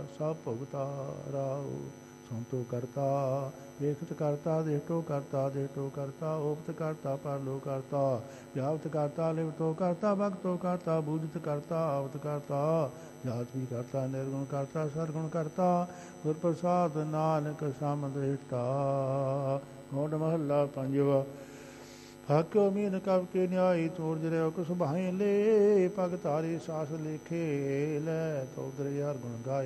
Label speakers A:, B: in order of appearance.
A: ਸਭ ਭੁਗਤਾ ਰਾਉ। ਸੁਣਤੋ ਕਰਤਾ ਵੇਖਤ ਕਰਤਾ ਦੇਟੋ ਕਰਤਾ ਓਪਤ ਕਰਤਾ ਪਰਲੋ ਕਰਤਾ ਵਿਆਪਤ ਕਰਤਾ ਲਿਵਤੋ ਕਰਤਾ ਭਗਤੋ ਕਰਤਾ ਬੂਝਤ ਕਰਤਾ ਆਵਤ ਕਰਤਾ ਜਾਤ ਵੀ ਕਰਤਾ ਨਿਰਗੁਣ ਕਰਤਾ ਸਰਗੁਣ ਕਰਤਾ ਗੁਰ ਪ੍ਰਸਾਦ ਨਾਨਕ ਸਮਦ ਹਿਤਾ। ਗੋਂਡ ਮਹੱਲਾ ਪੰਜਵਾ। ਹਾਕਿਓ ਮੀਨ ਕਬ ਕੇ ਨਿਆਈ ਤੋੜ ਜਰਿਓ ਕੁਸ ਭਾਈ ਲੈ ਪਗ ਧਾਰੀ ਸਾਸ ਲੇਖੇ ਲੈ ਤੋ ਦਰਿਆਰ ਗੁਣ ਗਾਏ